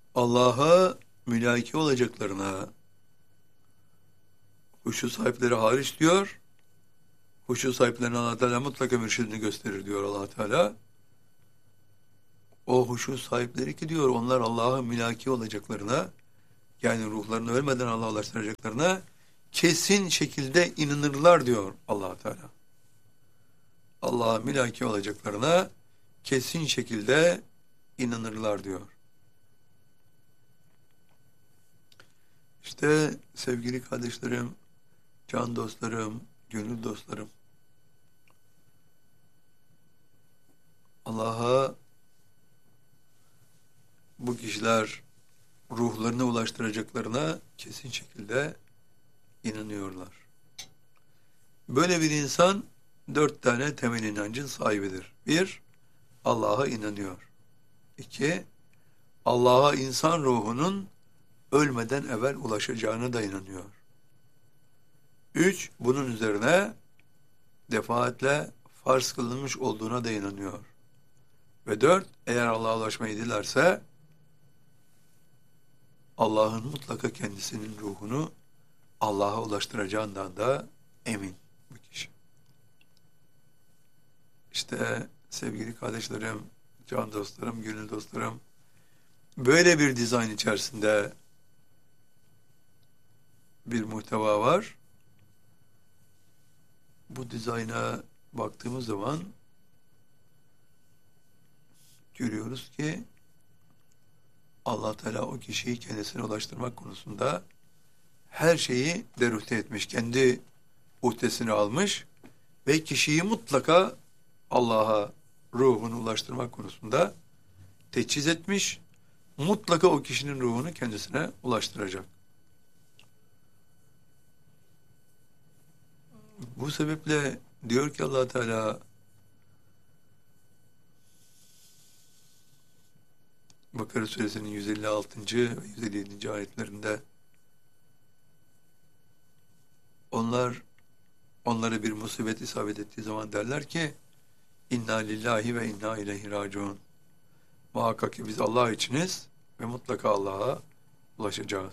Allah'a mülaki olacaklarına huşu sahipleri hariç diyor. Huşu sahiplerine Allah Teala mutlaka mürşidini gösterir diyor Allah Teala. O huşu sahipleri ki diyor onlar Allah'a mülaki olacaklarına, yani ruhlarını ölmeden Allah'a ulaştıracaklarına kesin şekilde inanırlar diyor Allah Teala. Allah'a mülaki olacaklarına kesin şekilde inanırlar diyor. İşte sevgili kardeşlerim, can dostlarım, gönül dostlarım, Allah'a bu kişiler ruhlarına ulaştıracaklarına kesin şekilde inanıyorlar. Böyle bir insan 4 tane temel inancın sahibidir. 1. Allah'a inanıyor. 2. Allah'a insan ruhunun ölmeden evvel ulaşacağına da inanıyor. 3. Bunun üzerine defaatle farz kılınmış olduğuna da inanıyor. Ve 4. Eğer Allah'a ulaşmayı dilerse Allah'ın mutlaka kendisinin ruhunu Allah'a ulaştıracağından da emin bu kişi. İşte sevgili kardeşlerim, can dostlarım, gönül dostlarım, böyle bir dizayn içerisinde bir muhteva var. Bu dizayna baktığımız zaman görüyoruz ki Allah Teala o kişiyi kendisine ulaştırmak konusunda her şeyi deruhte etmiş. Kendi uhdesine almış ve kişiyi mutlaka Allah'a ruhunu ulaştırmak konusunda teçhiz etmiş. Mutlaka o kişinin ruhunu kendisine ulaştıracak. Bu sebeple diyor ki Allah Teala Bakara suresinin 156. ve 157. ayetlerinde onlara bir musibet isabet ettiği zaman derler ki İnna lillahi ve inna ileyhi raciun. Muhakkak ki biz Allah içiniz ve mutlaka Allah'a ulaşacağız.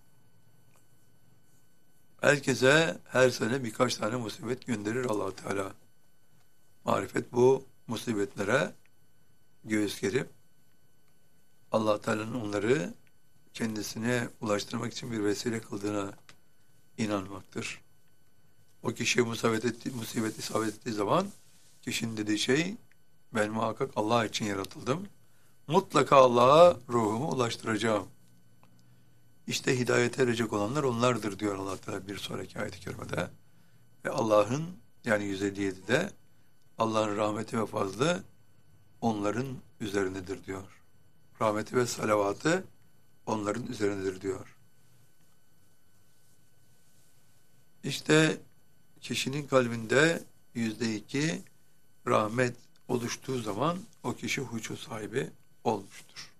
Herkese her sene birkaç tane musibet gönderir Allah Teala. Marifet bu musibetlere göğüs gerip Allah Teala'nın onları kendisine ulaştırmak için bir vesile kıldığına inanmaktır. O kişiye musibet isabet ettiği zaman kişinin dediği şey ben muhakkak Allah için yaratıldım. Mutlaka Allah'a ruhumu ulaştıracağım. İşte hidayete erecek olanlar onlardır diyor Allah Teala bir sonraki ayet-i kerimede. Ve Allah'ın yani 157'de Allah'ın rahmeti ve fazlı onların üzerindedir diyor. Rahmeti ve salavatı onların üzerindedir diyor. İşte kişinin kalbinde %2 rahmet oluştuğu zaman o kişi huşu sahibi olmuştur.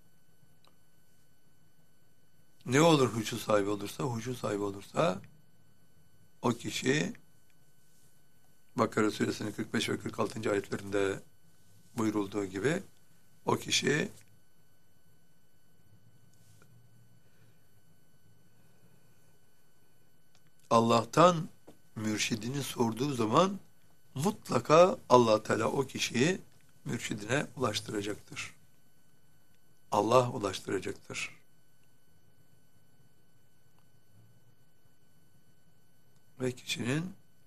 Ne olur huşu sahibi olursa? Huşu sahibi olursa o kişi Bakara suresinin 45 ve 46. ayetlerinde buyurulduğu gibi o kişi Allah'tan mürşidini sorduğu zaman mutlaka Allah Teala o kişiyi mürşidine ulaştıracaktır. Allah ulaştıracaktır. Ve kişinin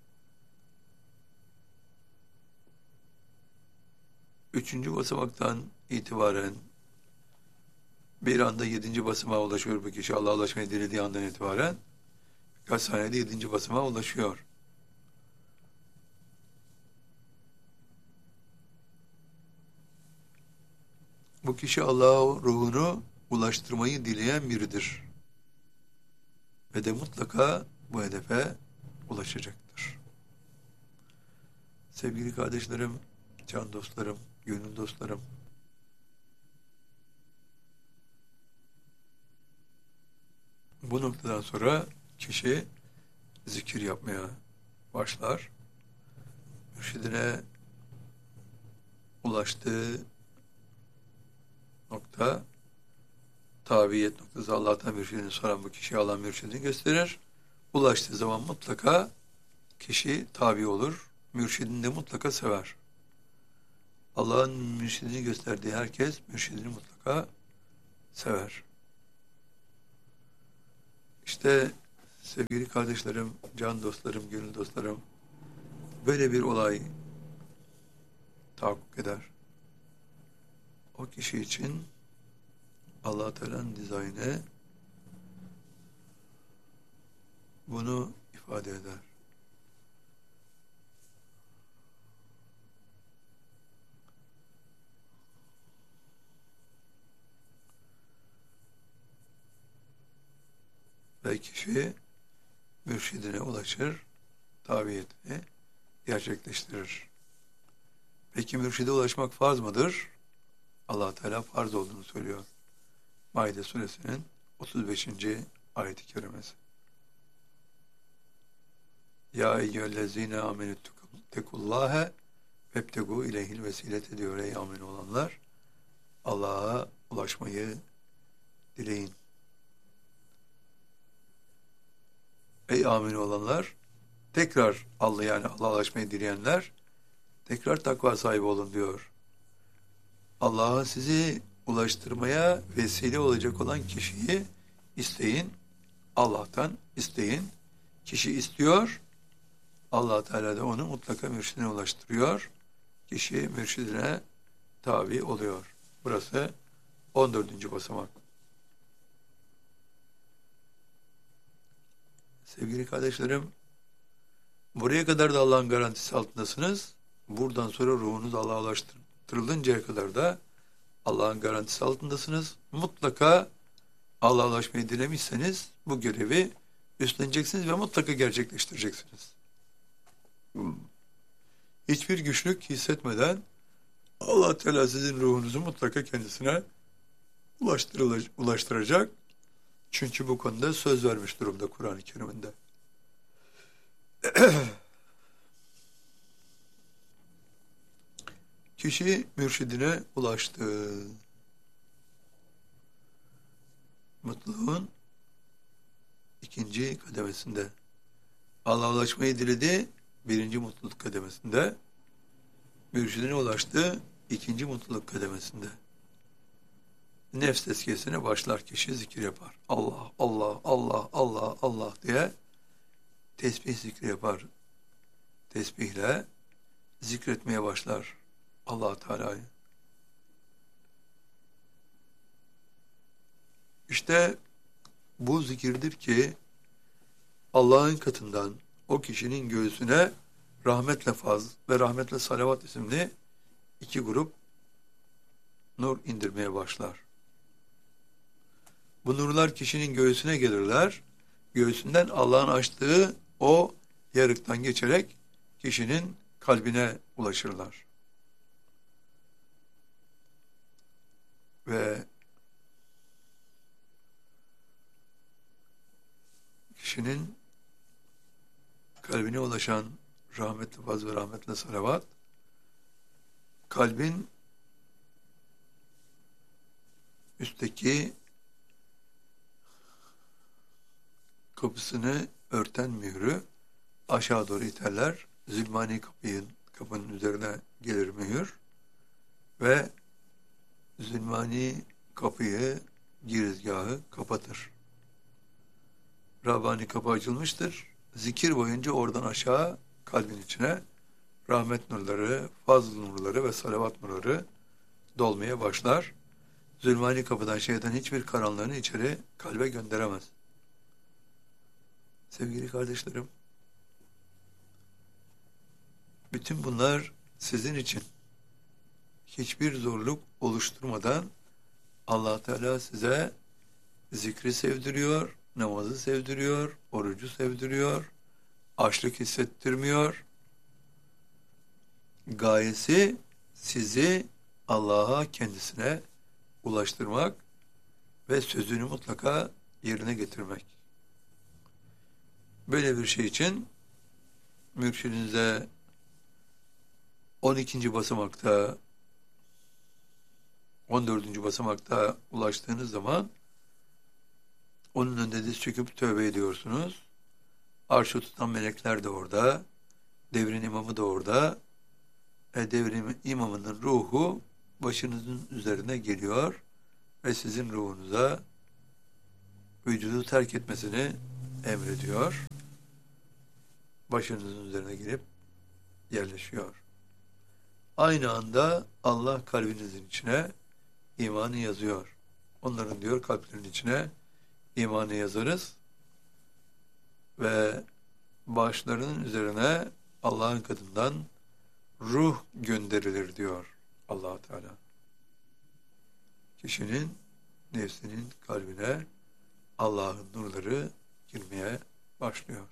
3. basamaktan itibaren bir anda 7. basamağa ulaşıyor bu kişi. Allah'a ulaşmayı dilediği andan itibaren birkaç saniyede 7. basamağa ulaşıyor. Bu kişi Allah'a ruhunu ulaştırmayı dileyen biridir. Ve de mutlaka bu hedefe ulaşacaktır. Sevgili kardeşlerim, can dostlarım, gönül dostlarım, bu noktadan sonra kişi zikir yapmaya başlar. Mürşidine ulaştığı nokta tabiyet noktası Allah'tan mürşidini soran bu kişiye Allah mürşidini gösterir. Ulaştığı zaman mutlaka kişi tabi olur. Mürşidini de mutlaka sever. Allah'ın mürşidini gösterdiği herkes mürşidini mutlaka sever. İşte sevgili kardeşlerim, can dostlarım, gönül dostlarım, böyle bir olay tahakkuk eder. O kişi için Allah Teala'nın dizaynı bunu ifade eder. Ve kişi mürşidine ulaşır, tabiyetini gerçekleştirir. Peki mürşide ulaşmak farz mıdır? Allah Teala farz olduğunu söylüyor. Maide suresinin 35. ayet-i kerimesi. Ya eyyühellezine amenü tekullâhe vebtegû ileyhil vesilete diyor ey amin olanlar. Allah'a ulaşmayı dileyin. Ey amin olanlar, tekrar Allah'a ulaşmayı dileyenler, tekrar takva sahibi olun diyor. Allah'a sizi ulaştırmaya vesile olacak olan kişiyi isteyin. Allah'tan isteyin. Kişi istiyor, Allah Teala da onu mutlaka mürşidine ulaştırıyor. Kişi mürşidine tabi oluyor. Burası 14. basamak. Sevgili kardeşlerim, buraya kadar da Allah'ın garantisi altındasınız. Buradan sonra ruhunuz Allah'a ulaştırılıncaya kadar da Allah'ın garantisi altındasınız. Mutlaka Allah'a ulaşmayı dilemişseniz bu görevi üstleneceksiniz ve mutlaka gerçekleştireceksiniz. Hiçbir güçlük hissetmeden Allah Teala sizin ruhunuzu mutlaka kendisine ulaştıracak. Çünkü bu konuda söz vermiş durumda Kur'an-ı Kerim'inde. Kişi mürşidine ulaştı. Mutluluğun ikinci kademesinde. Allah'a ulaşmayı diledi, birinci mutluluk kademesinde. Mürşidine ulaştı, ikinci mutluluk kademesinde. Nefs tezkiyesine başlar, kişi zikir yapar. Allah, Allah, Allah, Allah, Allah diye tesbih zikri yapar. Tesbihle zikretmeye başlar Allah Teala'yı. İşte bu zikirdir ki Allah'ın katından o kişinin göğsüne rahmetle faz ve rahmetle salavat isimli iki grup nur indirmeye başlar. Bu nurlar kişinin göğsüne gelirler. Göğsünden Allah'ın açtığı o yarıktan geçerek kişinin kalbine ulaşırlar. Ve kişinin kalbine ulaşan rahmetli faz ve rahmetli salavat kalbin üstteki kapısını örten mührü aşağı doğru iterler. Zülmani kapının üzerine gelir mühür ve Zülmani kapıyı, girizgahı kapatır. Rabbani kapı açılmıştır. Zikir boyunca oradan aşağı kalbin içine rahmet nurları, fazl nurları ve salavat nurları dolmaya başlar. Zülmani kapıdan şeytan hiçbir karanlığını içeri kalbe gönderemez. Sevgili kardeşlerim, bütün bunlar sizin için hiçbir zorluk oluşturmadan Allah Teala size zikri sevdiriyor, namazı sevdiriyor, orucu sevdiriyor, açlık hissettirmiyor. Gayesi sizi Allah'a kendisine ulaştırmak ve sözünü mutlaka yerine getirmek. Böyle bir şey için mürşidinize 12. basamakta 14. basamakta ulaştığınız zaman Onun önünde diz çöküp tövbe ediyorsunuz. Arşı tutan melekler de orada. Devrin imamı da orada. Devrin imamının ruhu başınızın üzerine geliyor ve sizin ruhunuza vücudu terk etmesini emrediyor. Başınızın üzerine gelip yerleşiyor. Aynı anda Allah kalbinizin içine imanı yazıyor. Onların diyor kalplerinin içine imanı yazarız ve başlarının üzerine Allah'ın katından ruh gönderilir diyor Allah Teala. Kişinin nefsinin kalbine Allah'ın nurları girmeye başlıyor.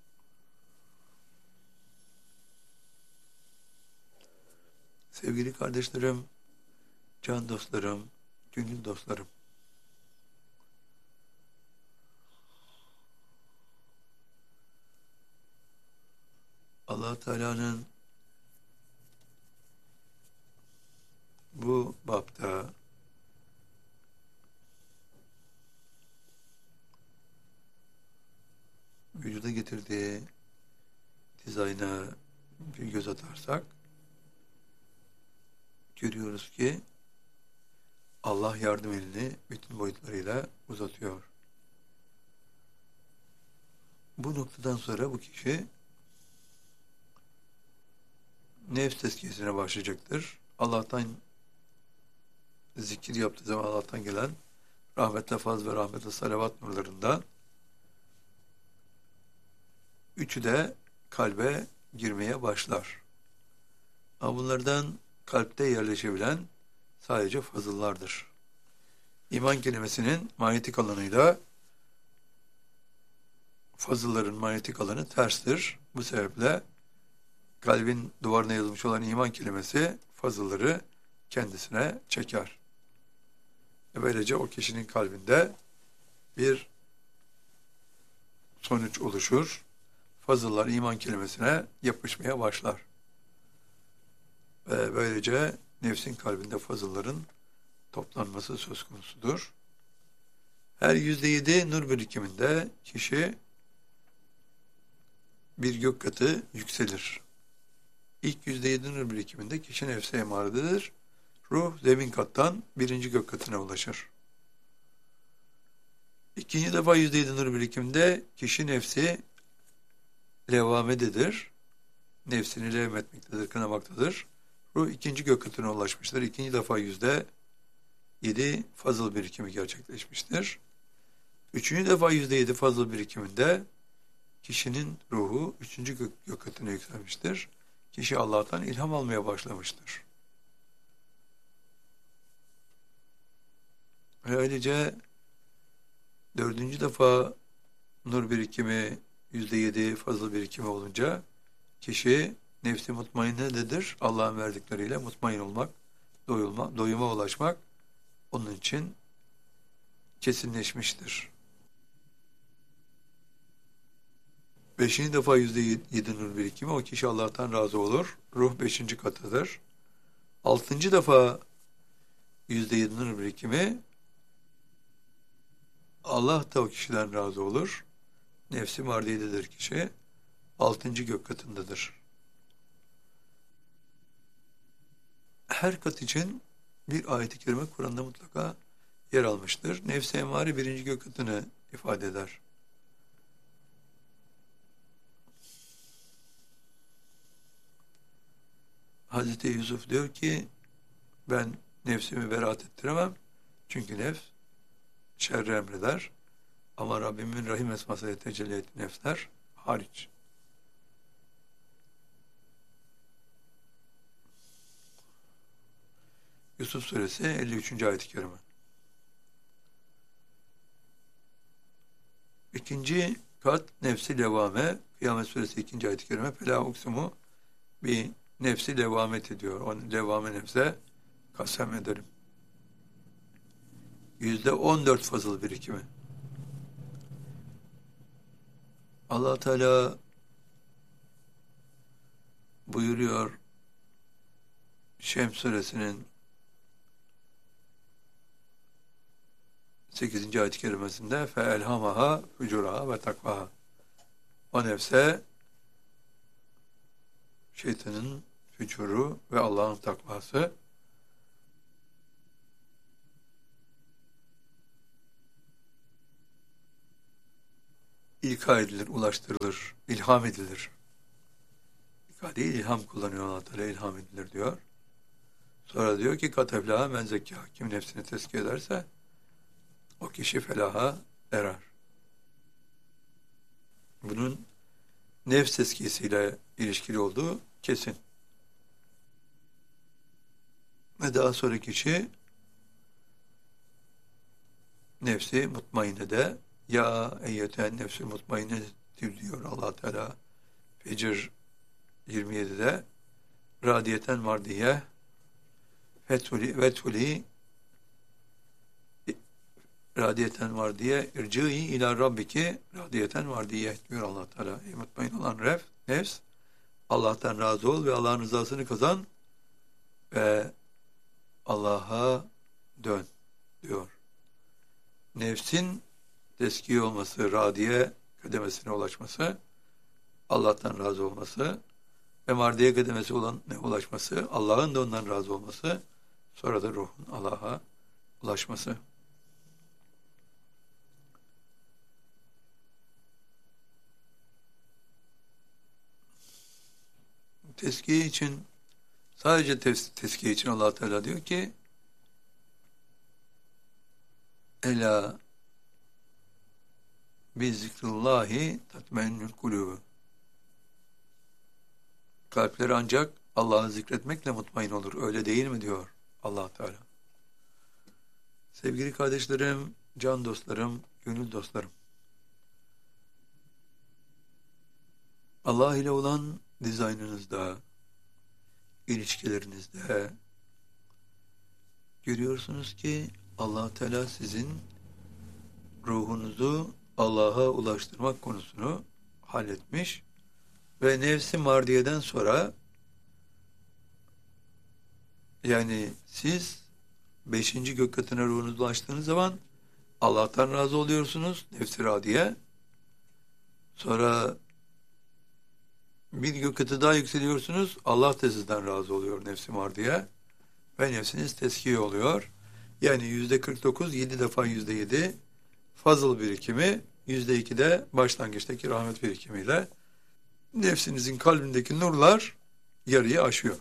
Sevgili kardeşlerim, can dostlarım, gönül dostlarım. Allah Teala'nın bu bapta vücuda getirdiği dizayna bir göz atarsak görüyoruz ki Allah yardım elini bütün boyutlarıyla uzatıyor. Bu noktadan sonra bu kişi nefs tezkiyesine başlayacaktır. Allah'tan zikir yaptığı zaman Allah'tan gelen rahmetle faz ve rahmetle salavat nurlarından üçü de kalbe girmeye başlar. Ama bunlardan kalpte yerleşebilen sadece fazıllardır. İman kelimesinin manyetik alanıyla fazılların manyetik alanı terstir. Bu sebeple kalbin duvarına yazılmış olan iman kelimesi fazılları kendisine çeker. Böylece o kişinin kalbinde bir sonuç oluşur. Fazıllar iman kelimesine yapışmaya başlar. Ve böylece nefsin kalbinde fazılların toplanması söz konusudur. Her %7 nur birikiminde kişi bir gök katı yükselir. İlk %7 nur birikiminde kişi nefse emaredir. Ruh zemin kattan birinci gök katına ulaşır. İkinci defa %7 nur birikiminde kişi nefsi levamededir. Nefsini levmetmektedir, kınamaktadır. Ruh ikinci gök katına ulaşmıştır. İkinci defa %7 fazıl birikimi gerçekleşmiştir. Üçüncü defa %7 fazıl birikiminde kişinin ruhu üçüncü gök katına yükselmiştir. Kişi Allah'tan ilham almaya başlamıştır. Ve öylece dördüncü defa nur birikimi %7 fazıl birikimi olunca kişi nefsi mutmainnedir. Allah'ın verdikleriyle mutmain olmak, doyuma ulaşmak onun için kesinleşmiştir. Beşinci defa %7 nur birikimi o kişi Allah'tan razı olur. Ruh beşinci katıdır. Altıncı defa %7 nur birikimi Allah da o kişiden razı olur. Nefsi mardiyededir kişi. Altıncı gök katındadır. Her kat için bir ayet-i kerime Kur'an'da mutlaka yer almıştır. Nefs-i emare birinci gök katını ifade eder. Hazreti Yusuf diyor ki ben nefsimi beraat ettiremem. Çünkü nefs şerri emreder. Ama Rabbimin rahim esmasıyla tecelli ettiği nefsler hariç. Yusuf Suresi 53. ayet-i kerime. İkinci kat nefsi levame. Kıyamet Suresi 2. ayet-i kerime. Fela uksimu bir nefsi levamet ediyor. O levame nefse kasem ederim. %14 fazıl birikimi. Allah Teala buyuruyor Şems suresinin 8. ayet-i kerimesinde فَاَلْهَمَهَا فُجُرَهَا ve takvaha. O nefse şeytanın fücuru ve Allah'ın takvası ilka edilir, ulaştırılır, ilham edilir. İlka değil, ilham kullanıyor Allah Teala, ilham edilir diyor. Sonra diyor ki kateflaha men zekâ. Kim nefsini tezkiye ederse o kişi felaha erer. Bunun nefs tezkiyesiyle ilişkili olduğu kesin. Ve daha sonra kişi nefsi mutmainne de ya eyyeten nefsi mutmainne diyor Allah Teala Fecr 27'de radiyeten var diye vetuli radiyeten var diye ircî ila rabbiki radiyeten var diye diyor Allah Teala. Mutmain olan nefs Allah'tan razı ol ve Allah'ın rızasını kazan ve Allah'a dön diyor. Nefsin teskiye olması, radiye kademesine ulaşması, Allah'tan razı olması ve mardiye kademesi olan ulaşması, Allah'ın da ondan razı olması, sonra da ruhun Allah'a ulaşması. Teskiye için, sadece teskiye için Allah Teala diyor ki Ela bi zikrullahi tatmainnül kulûbü. Kalpleri ancak Allah'ı zikretmekle mutmain olur. Öyle değil mi diyor Allah Teala. Sevgili kardeşlerim, can dostlarım, gönül dostlarım. Allah ile olan dizaynınızda, ilişkilerinizde görüyorsunuz ki Allah Teala sizin ruhunuzu Allah'a ulaştırmak konusunu halletmiş ve nefsi mardiyeden sonra yani siz 5. gök katına ruhunuzu ulaştığınız zaman Allah'tan razı oluyorsunuz nefsi radiye. Sonra bir gök katı daha yükseliyorsunuz. Allah da sizden razı oluyor nefsi mardiye ve nefsiniz teskiye oluyor. Yani %49, 7 defa %7 fazıl birikimi, %2 de başlangıçtaki rahmet birikimiyle nefsinizin kalbindeki nurlar yarıyı aşıyor.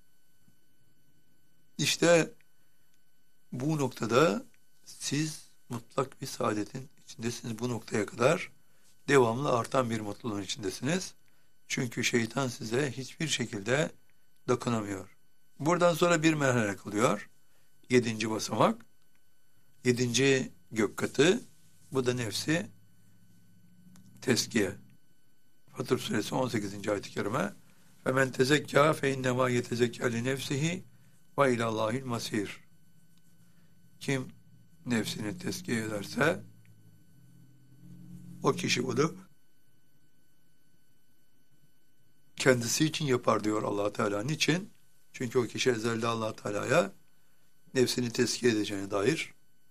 İşte bu noktada siz mutlak bir saadetin içindesiniz. Bu noktaya kadar devamlı artan bir mutluluğun içindesiniz. Çünkü şeytan size hiçbir şekilde dokunamıyor. Buradan sonra bir merhale kalıyor. 7. basamak. 7. gök katı. Bu da nefsi teskiye. Fatır suresi 18. ayet-i kerime. Femen tezekkâ fe innemâ yetezekkâ li nefsihi ve ilallâhil masîr. Kim nefsini teskiye ederse o kişi bunu kendisi için yapar diyor Allah Teala. Niçin? Çünkü o kişi ezelde Allah Teala'ya nefsini teskiye edeceğine dair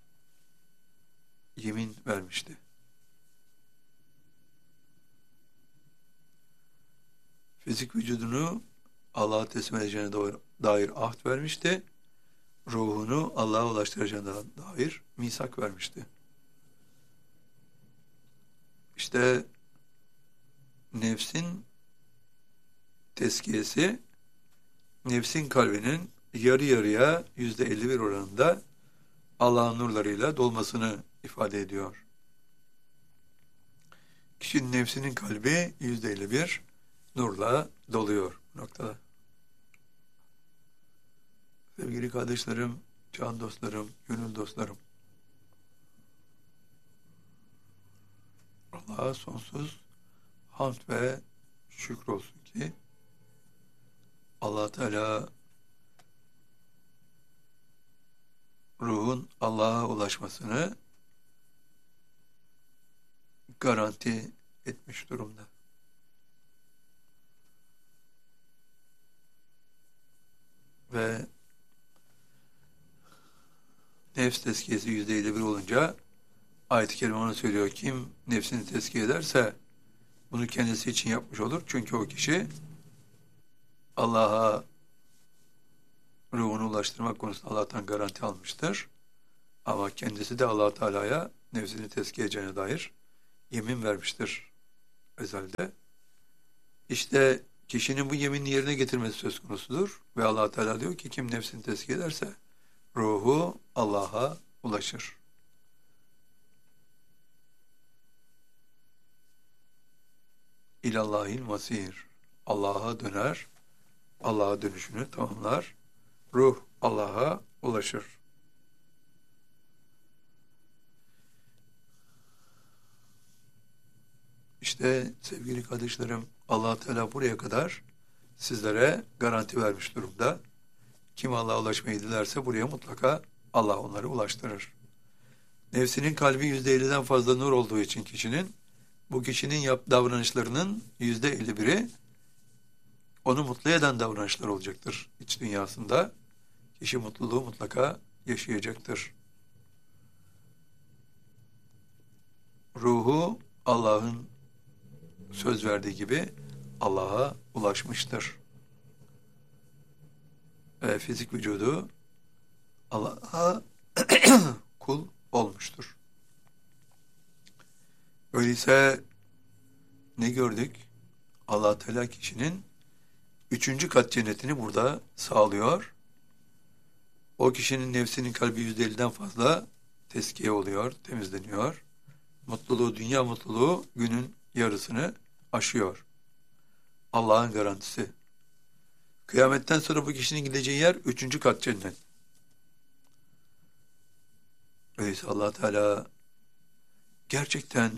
yemin vermişti. Fizik vücudunu Allah'a teslim edeceğine dair ahd vermişti. Ruhunu Allah'a ulaştıracağına dair misak vermişti. İşte nefsin tezkiyesi, nefsin kalbinin yarı yarıya %51 oranında Allah'ın nurlarıyla dolmasını ifade ediyor. Kişinin nefsinin kalbi %51 nurla doluyor bu noktada. Sevgili kardeşlerim, can dostlarım, gönül dostlarım. Allah'a sonsuz hamd ve şükür olsun ki Allah Teala ruhun Allah'a ulaşmasını garanti etmiş durumda. Ve nefs tezkiyesi %51 olunca ayet-i kerime onu söylüyor. Kim nefsini tezkiye ederse bunu kendisi için yapmış olur. Çünkü o kişi Allah'a ruhunu ulaştırmak konusunda Allah'tan garanti almıştır. Ama kendisi de Allah Teala'ya nefsini tezkiye edeceğine dair yemin vermiştir özelde. İşte kişinin bu yeminini yerine getirmesi söz konusudur. Ve Allah Teala diyor ki kim nefsini tezkiye ederse ruhu Allah'a ulaşır. İlallahil masir. Allah'a döner, Allah'a dönüşünü tamamlar. Ruh Allah'a ulaşır. İşte sevgili kardeşlerim, Allah Teala buraya kadar sizlere garanti vermiş durumda. Kim Allah'a ulaşmayı dilerse buraya mutlaka Allah onları ulaştırır. Nefsinin kalbi %50'den fazla nur olduğu için kişinin, bu kişinin davranışlarının %51'i onu mutlu eden davranışlar olacaktır iç dünyasında. Kişi mutluluğu mutlaka yaşayacaktır. Ruhu Allah'ın söz verdiği gibi Allah'a ulaşmıştır. Ve fizik vücudu Allah'a kul olmuştur. Öyleyse ne gördük? Allah Teala kişinin 3. kat cennetini burada sağlıyor. O kişinin nefsinin kalbi %50'den fazla tezkiye oluyor, temizleniyor. Mutluluğu, dünya mutluluğu günün yarısını aşıyor. Allah'ın garantisi. Kıyametten sonra bu kişinin gideceği yer 3. kat cennet. Öyleyse Allah Teala gerçekten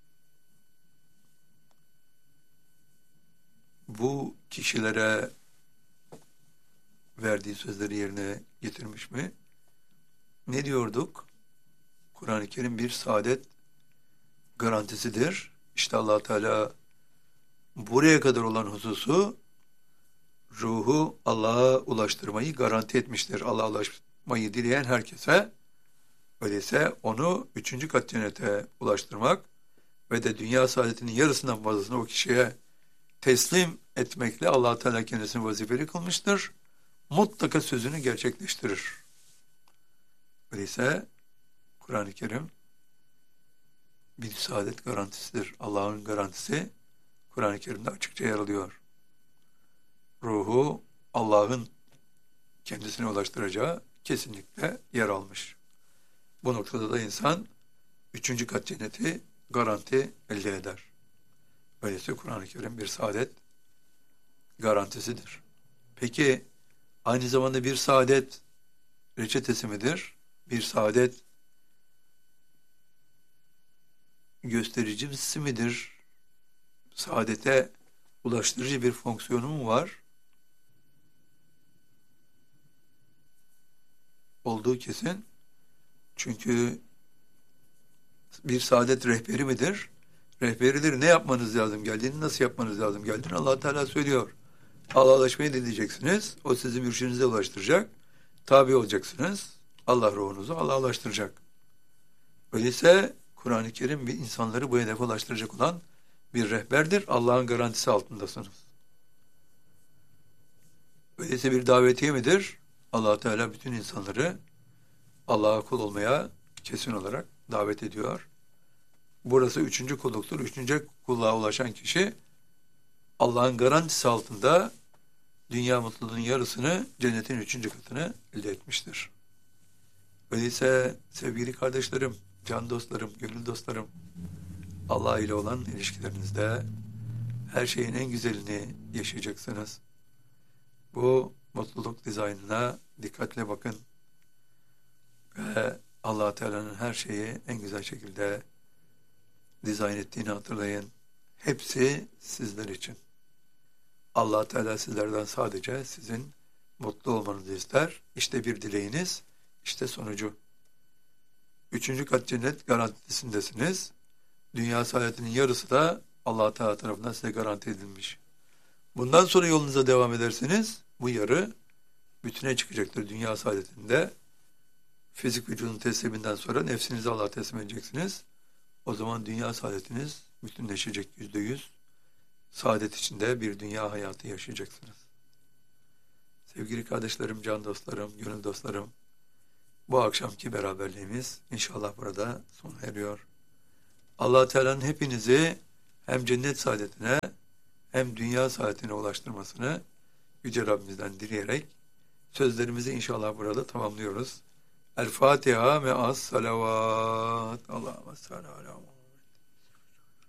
bu kişilere verdiği sözleri yerine getirmiş mi? Ne diyorduk? Kur'an-ı Kerim bir saadet garantisidir. İşte Allah Teala buraya kadar olan hususu ruhu Allah'a ulaştırmayı garanti etmiştir. Allah'a ulaşmayı dileyen herkese. Öyleyse onu 3. kat cennete ulaştırmak ve de dünya saadetinin yarısından fazlasını o kişiye teslim etmekle Allah Teala kendisini vazifeli kılmıştır. Mutlaka sözünü gerçekleştirir. Öyleyse Kur'an-ı Kerim bir saadet garantisidir. Allah'ın garantisi Kur'an-ı Kerim'de açıkça yer alıyor. Ruhu Allah'ın kendisine ulaştıracağı kesinlikle yer almış. Bu noktada da insan 3. kat cenneti garanti elde eder. Öyleyse Kur'an-ı Kerim bir saadet garantisidir. Peki aynı zamanda bir saadet reçetesi midir? Bir saadet göstericisi midir? Saadete ulaştırıcı bir fonksiyonu mu var? Olduğu kesin. Çünkü bir saadet rehberi midir? Rehberidir. Ne yapmanız lazım geldiğini, nasıl yapmanız lazım geldiğini Allah Teala söylüyor. Allah'a ulaşmayı dileyeceksiniz. O sizi mürşidinize ulaştıracak. Tabi olacaksınız. Allah ruhunuzu Allah'a ulaştıracak. Öyleyse Kur'an-ı Kerim bir insanları bu hedefe ulaştıracak olan bir rehberdir. Allah'ın garantisi altındasınız. Öyleyse bir davetiye midir? Allah Teala bütün insanları Allah'a kul olmaya kesin olarak davet ediyor. Burası 3. kulluktur. 3. kulluğa ulaşan kişi Allah'ın garantisi altında dünya mutluluğunun yarısını, cennetin 3. katını elde etmiştir. Öyleyse sevgili kardeşlerim, can dostlarım, gönül dostlarım, Allah ile olan ilişkilerinizde her şeyin en güzelini yaşayacaksınız. Bu mutluluk dizaynına dikkatle bakın ve Allah Teala'nın her şeyi en güzel şekilde dizayn ettiğini hatırlayın. Hepsi sizler için. Allah Teala sizlerden sadece sizin mutlu olmanızı ister. İşte bir dileğiniz, işte sonucu. 3. kat cennet garantisindesiniz. Dünya saadetinin yarısı da Allah Teala tarafından size garanti edilmiş. Bundan sonra yolunuza devam ederseniz bu yarı bütüne çıkacaktır dünya saadetinde. fizik vücudun tesliminden sonra nefsinizi Allah'a teslim edeceksiniz. O zaman dünya saadetiniz bütünleşecek, %100. Saadet içinde bir dünya hayatı yaşayacaksınız. Sevgili kardeşlerim, can dostlarım, gönül dostlarım, bu akşamki beraberliğimiz inşallah burada sona eriyor. Allah Teala'nın hepinizi hem cennet saadetine hem dünya saadetine ulaştırmasını Yüce Rabbimizden dileyerek sözlerimizi inşallah burada tamamlıyoruz. El Fatiha ve as salavat. Allahümme salli ala